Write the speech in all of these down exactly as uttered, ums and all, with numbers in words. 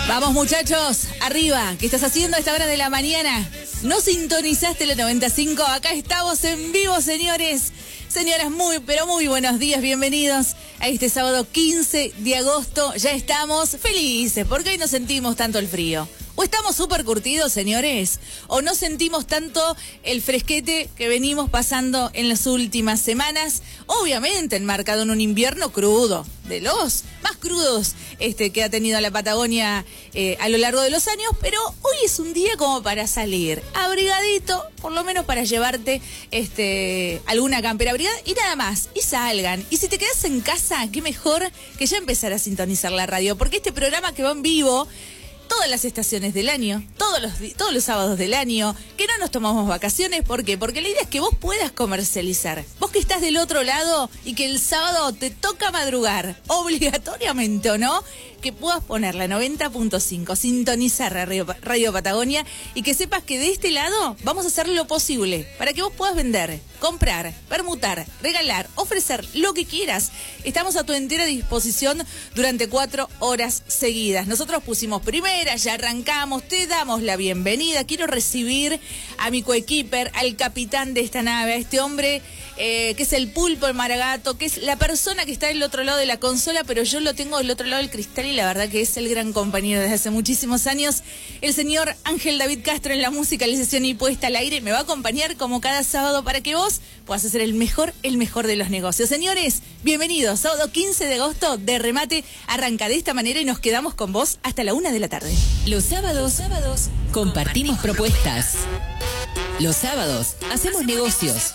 Vamos muchachos, arriba. ¿Qué estás haciendo a esta hora de la mañana? ¿No sintonizaste la noventa y cinco? Acá estamos en vivo, señores. Señoras, muy, pero muy buenos días. Bienvenidos a este sábado quince de agosto. Ya estamos felices porque hoy no sentimos tanto el frío. ¿O estamos súper curtidos, señores? ¿O no sentimos tanto el fresquete que venimos pasando en las últimas semanas? Obviamente enmarcado en un invierno crudo, de los más crudos este, que ha tenido la Patagonia eh, a lo largo de los años, pero hoy es un día como para salir abrigadito, por lo menos para llevarte este, alguna campera abrigada y nada más, y salgan. Y si te quedas en casa, qué mejor que ya empezar a sintonizar la radio, porque este programa que va en vivo todas las estaciones del año, todos los, todos los sábados del año, que no nos tomamos vacaciones. ¿Por qué? Porque la idea es que vos puedas comercializar. Vos que estás del otro lado y que el sábado te toca madrugar, obligatoriamente o no, que puedas poner la noventa punto cinco, sintonizar Radio, Radio Patagonia y que sepas que de este lado vamos a hacer lo posible para que vos puedas vender, comprar, permutar, regalar, ofrecer lo que quieras. Estamos a tu entera disposición durante cuatro horas seguidas. Nosotros pusimos primera, ya arrancamos, te damos la bienvenida. Quiero recibir a mi coequiper, al capitán de esta nave, a este hombre eh, que es el Pulpo, el Maragato, que es la persona que está del otro lado de la consola, pero yo lo tengo del otro lado del cristal y la verdad que es el gran compañero desde hace muchísimos años. El señor Ángel David Castro en la musicalización y puesta al aire me va a acompañar como cada sábado para que vos puedas hacer el mejor, el mejor de los negocios. Señores, bienvenidos. Sábado quince de agosto de Remate arranca de esta manera y nos quedamos con vos hasta la una de la tarde. Los sábados, Los sábados compartimos propuestas. Los sábados hacemos negocios.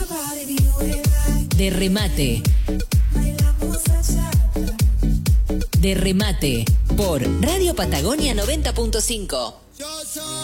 De Remate. De Remate por Radio Patagonia noventa punto cinco.